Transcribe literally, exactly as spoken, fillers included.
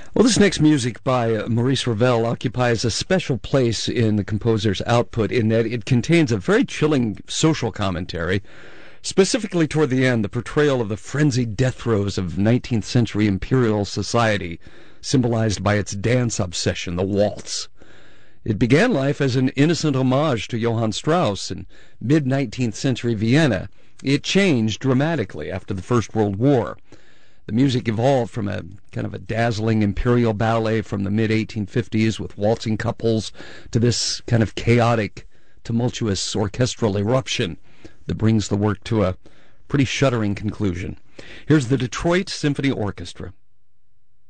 Well, this next music by uh, Maurice Ravel occupies a special place in the composer's output in that it contains a very chilling social commentary, specifically toward the end, the portrayal of the frenzied death throes of nineteenth century imperial society, symbolized by its dance obsession, the waltz. It began life as an innocent homage to Johann Strauss in mid-nineteenth century Vienna. It changed dramatically after the First World War. The music evolved from a kind of a dazzling imperial ballet from the mid eighteen fifties with waltzing couples to this kind of chaotic, tumultuous orchestral eruption that brings the work to a pretty shuddering conclusion. Here's the Detroit Symphony Orchestra